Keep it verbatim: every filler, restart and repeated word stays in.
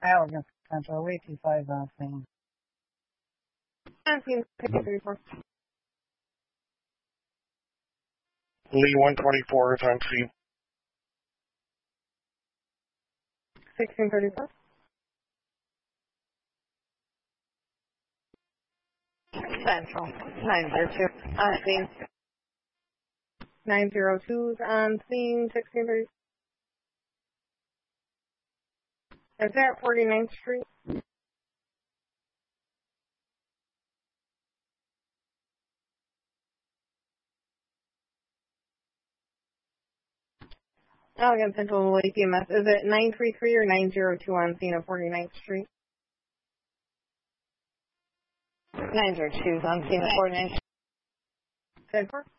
Allegan Central, eighty-five on scene. On scene, six three four. Lee one twenty-four is on scene. sixteen thirty-four. Central, nine zero two, on scene. nine zero two's on scene, sixteen thirty. Is that forty-ninth Street? Allegan Central Lake E M S. Is it nine three three or nine zero two on scene of forty-ninth Street? nine zero two is on scene of forty-ninth. ten four.